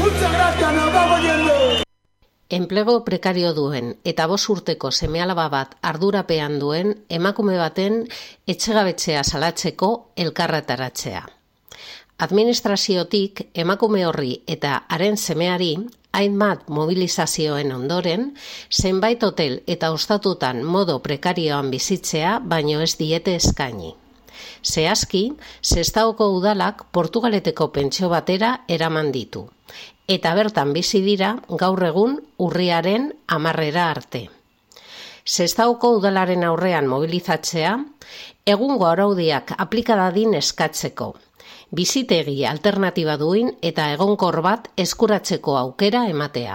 Muchas gracias, nos vamos yendo. Enplego prekario duen eta 5 urteko seme-alaba bat ardurapean duen emakume baten etxegabetzea salatzeko elkarretaratzea. Administraziotik emakume horri eta haren semeari hainbat mobilizazioen ondoren, zenbait hotel eta ostatutan modo prekarioan bizitzea baino ez diete eskaini. Zehazki, Sestaoko udalak Portugaleteko pentsio batera eraman ditu, eta bertan bizi dira gaur egun urriaren 10 arte. Sestaoko udalaren aurrean mobilizatzea, egungo araudiak aplika dadin eskatzeko, bizitegi alternatiba duin eta egonkor bat eskuratzeko aukera ematea.